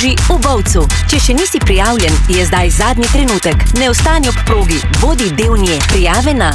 kroži v Bovcu. Če še nisi prijavljen, je zdaj zadnji trenutek. Ne ostani ob progi, bodi del nje. Prijave na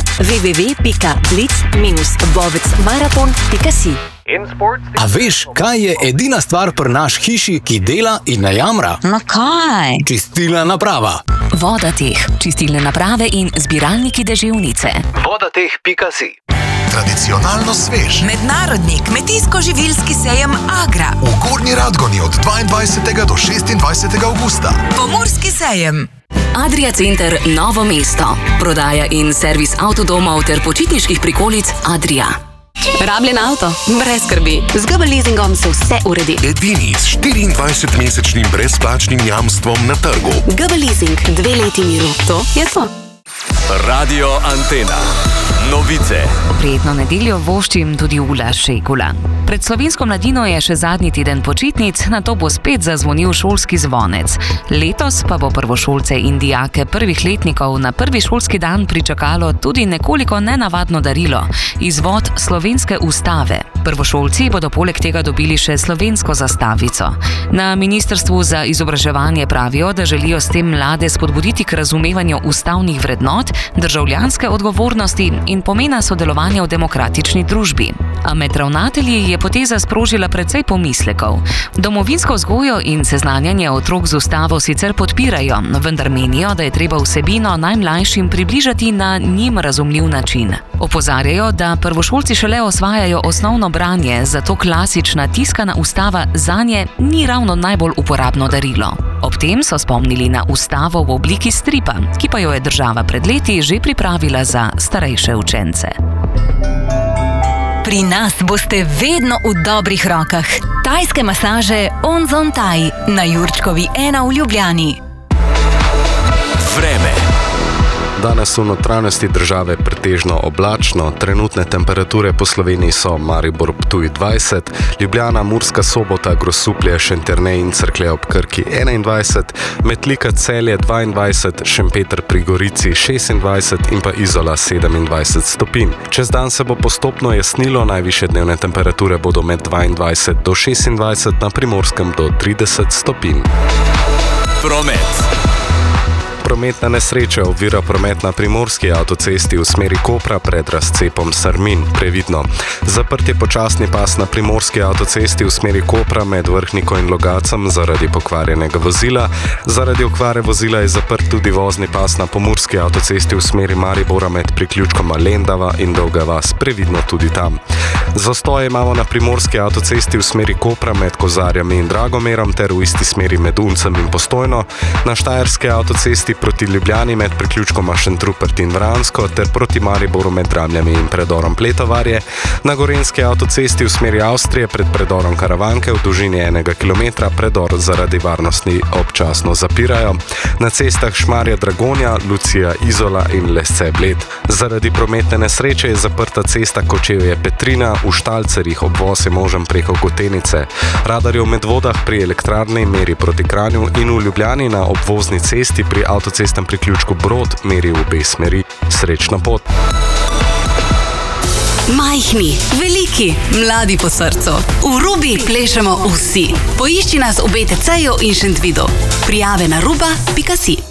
www.blic-bovecmarathon.si. A veš, kaj je edina stvar pri naš hiši, ki dela in ne jamra? No kaj? Čistilna naprava. Vodateh, čistilne naprave in zbiralniki deževnice. Vodateh.si. Tradicionalno svež. Mednarodni kmetijsko-živilski sejem Agra. V Gornji Radgoni od 22. do 26. avgusta. Pomurski sejem. Adria Center Novo mesto. Prodaja in servis avtodomov ter počitniških prikolic Adria. Rabljen avto? Brez skrbi. Z GB leasingom se vse uredi. Edini s 24-mesečnim brezplačnim jamstvom na trgu. GB leasing, 2 leti miru. To je to. Radio Antena. Novice. Prijetno nedeljo voščim tudi Ula Šekula. Pred slovensko mladino je še zadnji teden počitnic, nato bo spet zazvonil šolski zvonec. Letos pa bo prvošolce in dijake prvih letnikov na prvi šolski dan pričakalo tudi nekoliko nenavadno darilo – izvod slovenske ustave. Prvošolci bodo poleg tega dobili še slovensko zastavico. Na Ministrstvu za izobraževanje pravijo, da želijo s tem mlade spodbuditi k razumevanju ustavnih vrednot, državljanske odgovornosti in pomena sodelovanja v demokratični družbi. A med ravnatelji je poteza sprožila precej pomislekov. Domovinsko vzgojo in seznanjanje otrok z ustavo sicer podpirajo, vendar menijo, da je treba vsebino najmlajšim približati na njim razumljiv način. Opozarjajo, da prvošolci šele osvajajo osnovno branje, zato klasična tiskana ustava zanje ni ravno najbolj uporabno darilo. Ob tem so spomnili na ustavo v obliki stripa, ki pa jo je država pred leti že pripravila za starejše učence. Pri nas boste vedno v dobrih rokah. Tajske masaže Onzon Thai na Jurčkovi 1 v Ljubljani. Vreme. Danes v notranjosti države pretežno oblačno, trenutne temperature po Sloveniji so Maribor Ptuj 20, Ljubljana, Murska Sobota, Grosuplje, Šentjernej in Cerklje ob Krki 21, Metlika, Celje 22, Šempeter pri Gorici 26 in pa Izola 27 stopinj. Čez dan se bo postopno jasnilo, najvišje dnevne temperature bodo med 22 do 26, na Primorskem do 30 stopinj. Promet. Prometna nesreča ovira promet na primorski avtocesti v smeri Kopra pred razcepom Sarmin. Previdno. Zaprt je počasni pas na primorski avtocesti v smeri Kopra med Vrhniko in Logacem zaradi pokvarjenega vozila. Zaradi okvare vozila je zaprt tudi vozni pas na pomurski avtocesti v smeri Maribora med priključkoma Lendava in Dolga vas. Previdno tudi tam. Zastoje imamo na primorski avtocesti v smeri Kopra med Kozarjami in Dragomerom ter v isti smeri med Uncem in Postojno. Na štajerski avtocesti proti Ljubljani med priključkoma Šentrupert in Vransko ter proti Mariboru med Dramljami in predorom Pletovarje, na gorenski avtocesti v smeri Avstrije pred predorom Karavanke v dolžini 1 kilometra predor zaradi varnosti občasno zapirajo, na cestah Šmarje Dragonja, Lucija Izola in Lesce Bled. Zaradi prometne nesreče je zaprta cesta Kočevje Petrina, v Štalcerjih obvoz je možen preko Gotenice, radarjev med vodah pri elektrarni meri proti Kranju in v Ljubljani na obvozni cesti pri avtocestnem priključku Brod meri v obe smeri. Srečna pot! Majhni, veliki, mladi po srcu. V Rubi plešemo vsi. Poišči nas v BTC-ju in Šentvidu. Prijave na ruba.si.